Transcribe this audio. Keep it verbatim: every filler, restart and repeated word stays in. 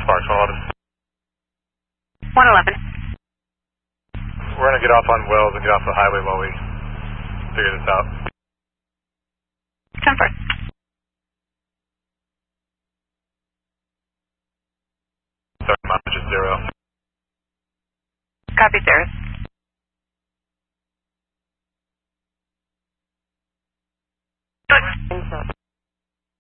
Sparks one eleven. one eleven. We're going to get off on Wells and get off the highway while we figure this out. ten four. Sorry, mileage is zero. Copy, sir.